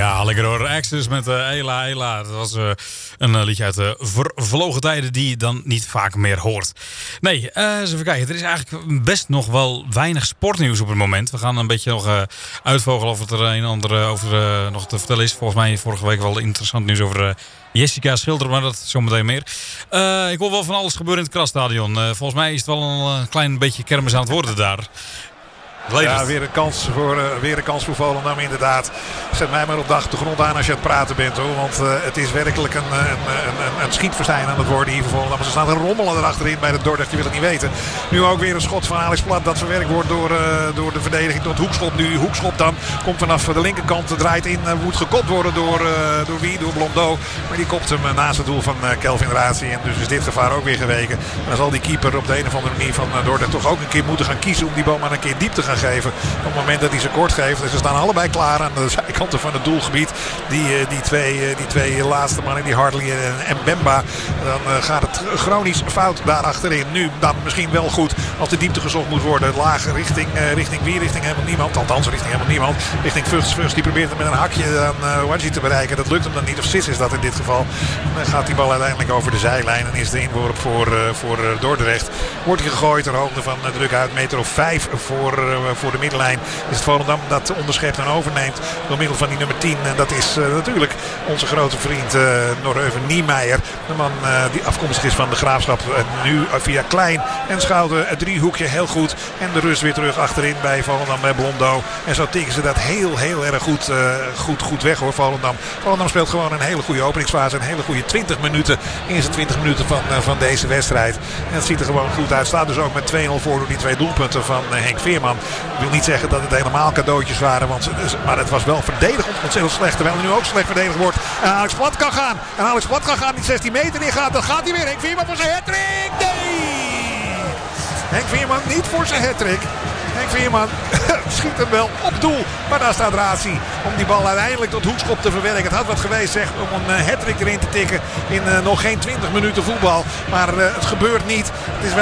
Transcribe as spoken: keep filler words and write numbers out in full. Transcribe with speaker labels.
Speaker 1: Ja, lekker hoor. Access met uh, Ela Ela. Dat was uh, een uh, liedje uit de uh, vervlogen tijden die je dan niet vaak meer hoort. Nee, uh, eens even kijken. Er is eigenlijk best nog wel weinig sportnieuws op het moment. We gaan een beetje nog uh, uitvogelen of het er een en ander uh, over uh, nog te vertellen is. Volgens mij vorige week wel interessant nieuws over uh, Jessica Schilder, maar dat zometeen meer. Uh, ik hoor wel van alles gebeuren in het Krasstadion. Uh, volgens mij is het wel een uh, klein beetje kermis aan het worden daar.
Speaker 2: Ja, weer een kans voor, uh, weer een kans voor Volendam inderdaad. Zet mij maar op de achtergrond aan als je aan het praten bent hoor. Want uh, het is werkelijk een, een, een, een schietverstijn aan het worden hier voor Volendam. Ze staan een rommelen erachterin bij de Dordrecht, je wil het niet weten. Nu ook weer een schot van Alex Plat dat verwerkt wordt door, uh, door de verdediging tot Hoekschop. Nu Hoekschop dan komt vanaf de linkerkant, draait in, uh, moet gekopt worden door, uh, door wie? Door Blondeau. Maar die kopt hem uh, naast het doel van uh, Kelvin Ratie. En dus is dit gevaar ook weer geweken. En dan zal die keeper op de een of andere manier van uh, Dordrecht toch ook een keer moeten gaan kiezen om die bal maar een keer diep te gaan geven. Op het moment dat hij ze kort geeft. En ze staan allebei klaar aan de zijkanten van het doelgebied. Die, die, twee, die twee laatste mannen, die Hartley en, en Bemba. Dan uh, gaat het chronisch fout daar achterin. Nu dan misschien wel goed als de diepte gezocht moet worden. Laag richting, uh, richting wie? Richting helemaal niemand. Althans richting helemaal niemand. Richting Vugts. Vugts die probeert het met een hakje aan uh, Wadji te bereiken. Dat lukt hem dan niet. Of Sis is dat in dit geval. Dan gaat die bal uiteindelijk over de zijlijn. En is de inworp voor, uh, voor uh, Dordrecht. Wordt hij gegooid ter hoogte van uh, druk uit. Meter of vijf voor, uh, voor de middenlijn. Is het Volendam dat onderschept en overneemt door middel van die nummer tien. En dat is uh, natuurlijk onze grote vriend uh, Norreuven Niemeyer. De man uh, die afkomstig is van de Graafschap. Uh, nu uh, via Klein en Schouten het driehoekje heel goed. En de rust weer terug achterin bij Volendam bij Blondeau. En zo tikken ze dat heel heel erg goed, uh, goed, goed weg hoor Volendam. Volendam speelt gewoon een hele goede openingsfase. Een hele goede twintig minuten. Eerste twintig minuten van, uh, van deze wedstrijd. En het ziet er gewoon goed uit. Staat dus ook met twee nul voor door die twee doelpunten van uh, Henk Veerman. Ik wil niet zeggen dat het helemaal cadeautjes waren. Want, maar het was wel verdedigend ontzettend slecht. Terwijl er nu ook slecht verdedigd wordt. En Alex Plat kan gaan. En Alex Plat kan gaan. Die zestien meter in gaat. Dan gaat hij weer. Henk Veerman voor zijn hattrick. Nee! Henk Veerman niet voor zijn hattrick. Henk Veerman schiet hem wel op doel. Maar daar staat Ratie om die bal uiteindelijk tot Hoekschop te verwerken. Het had wat geweest zeg om een uh, hattrick erin te tikken in uh, nog geen twintig minuten voetbal. Maar uh, het gebeurt niet. Het is wel